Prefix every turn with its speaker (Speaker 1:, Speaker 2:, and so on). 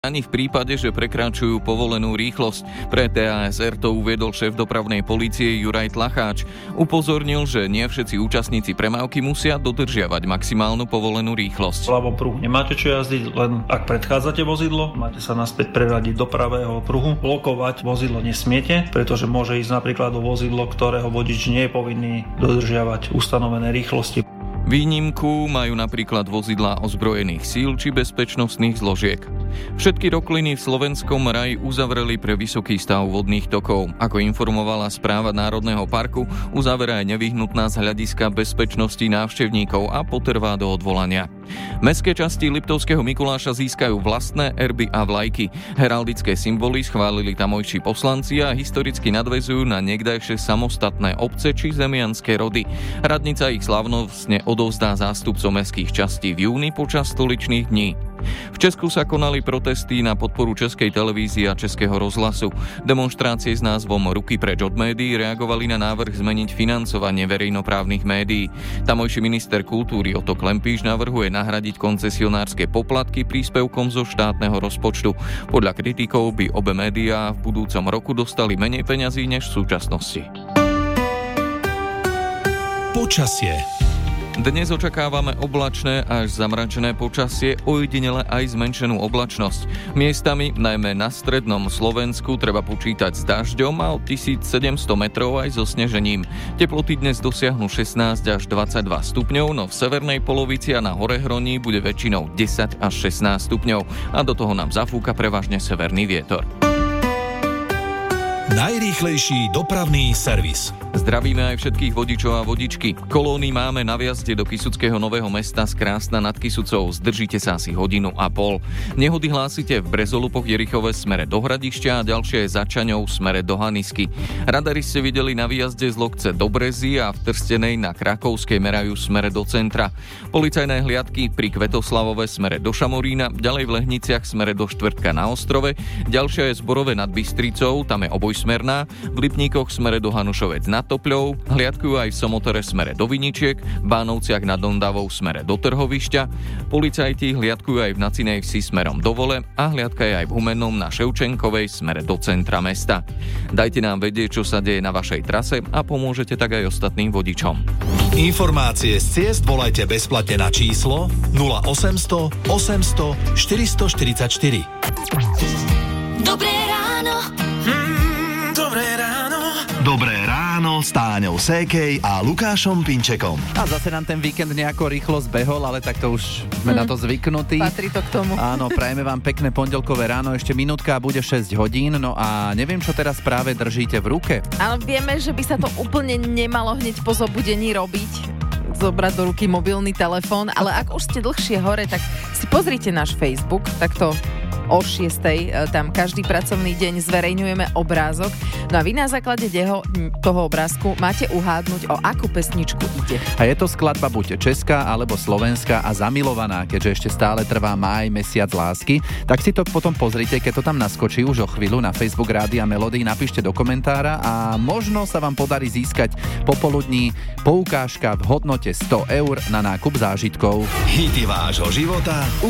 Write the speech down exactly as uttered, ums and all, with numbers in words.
Speaker 1: ani v prípade, že prekračujú povolenú rýchlosť. Pre té á es er to uviedol šéf dopravnej polície Juraj Tlacháč. Upozornil, že nie všetci účastníci premávky musia dodržiavať maximálnu povolenú rýchlosť.
Speaker 2: V ľavom pruhu nemáte čo jazdiť, len ak predchádzate vozidlo, máte sa naspäť preradiť do pravého pruhu. Blokovať vozidlo nesmiete, pretože môže ísť napríklad o vozidlo, ktorého vodič nie je povinný dodržiavať ustanovené rýchlosti.
Speaker 1: Výnimku majú napríklad vozidlá ozbrojených síl či bezpečnostných zložiek. Všetky rokliny v slovenskom raji uzavreli pre vysoký stav vodných tokov. Ako informovala správa Národného parku, uzavera je nevyhnutná z hľadiska bezpečnosti návštevníkov a potrvá do odvolania. Mestské časti Liptovského Mikuláša získajú vlastné erby a vlajky. Heraldické symboly schválili tamojší poslanci a historicky nadväzujú na niekdajšie samostatné obce či zemianské rody. Radnica ich slávnostne odovzdá zástupcom mestských častí v júni počas stoličných dní. V Česku sa konali protesty na podporu Českej televízie a Českého rozhlasu. Demonštrácie s názvom Ruky preč od médií reagovali na návrh zmeniť financovanie verejnoprávnych médií. Tamojší minister kultúry Oto Klempíš navrhuje nahradiť koncesionárske poplatky príspevkom zo štátneho rozpočtu. Podľa kritikov by obe médiá v budúcom roku dostali menej peňazí než v súčasnosti.
Speaker 3: Počasie.
Speaker 1: Dnes očakávame oblačné až zamračené počasie, ojedinele aj zmenšenú oblačnosť. Miestami, najmä na strednom Slovensku, treba počítať s dažďom a od tisícsedemsto metrov aj so snežením. Teploty dnes dosiahnu šestnásť až dvadsaťdva stupňov, no v severnej polovici a na Horehroní bude väčšinou desať až šestnásť stupňov a do toho nám zafúka prevažne severný vietor.
Speaker 3: Najrýchlejší dopravný servis.
Speaker 1: Zdravíme aj všetkých vodičov a vodičky. Kolóny máme na vjazde do Kysuckého Nového Mesta z Krásna nad Kysucou. Zdržíte sa asi hodinu a pol. Nehody hlásite v Brezolupoch Jerichove smere do Hradišťa a ďalšie za Čaňou smere do Hanisky. Radary ste videli na výjazde z Lokce do Brezy a v Trstenej na Krakovskej merajú smere do centra. Policajné hliadky pri Kvetoslavove smere do Šamorína, ďalej v Lehniciach smere do Štvrtka na Ostrove, ďalšia je Zborove nad Bystricou, tam je obojsmerná, v Lipníkoch smere do Hanušovec nad Topľou, hliadkujú aj v Somotore smere do Viničiek, v Bánovciach nad Ondavou smere do Trhovišťa, policajti hliadkujú aj v Nacinej Vsi smerom do Vole a hliadka je aj v Humennom na Ševčenkovej smere do centra mesta. Dajte nám vedieť, čo sa deje na vašej trase a pomôžete tak aj ostatným vodičom.
Speaker 3: Informácie z ciest volajte bezplatne na číslo nula osemsto osemsto štyristoštyridsaťštyri.
Speaker 4: Dobré ráno.
Speaker 3: Mm, dobré ráno. Dobré ráno s Táňou Sékej a Lukášom Pinčekom.
Speaker 5: A zase nám ten víkend nejako rýchlo zbehol, ale tak to už sme hmm. na to zvyknutí.
Speaker 6: Patrí to k tomu.
Speaker 5: Áno, prajeme vám pekné pondelkové ráno, ešte minútka a bude šesť hodín, no a neviem, čo teraz práve držíte v ruke.
Speaker 6: Áno, vieme, že by sa to úplne nemalo hneď po zobudení robiť, zobrať do ruky mobilný telefón, ale ak už ste dlhšie hore, tak si pozrite náš Facebook, takto o šiestej, tam každý pracovný deň zverejňujeme obrázok. No a vy na základe deho, toho obrázku máte uhádnuť, o akú pesničku ide.
Speaker 5: A je to skladba buď česká alebo slovenská a zamilovaná, keďže ešte stále trvá máj, mesiac lásky. Tak si to potom pozrite, keď to tam naskočí už o chvíľu na Facebook Rádia Melody, napíšte do komentára a možno sa vám podarí získať popoludní poukážka v hodnote sto eur na nákup zážitkov.
Speaker 3: Hity vášho života